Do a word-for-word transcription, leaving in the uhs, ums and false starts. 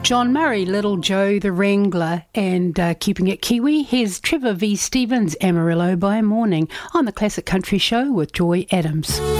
John Murray, Little Joe the Wrangler, and uh, keeping it Kiwi, here's Trevor V. Stevens, Amarillo by Morning, on the Classic Country Show with Joy Adams.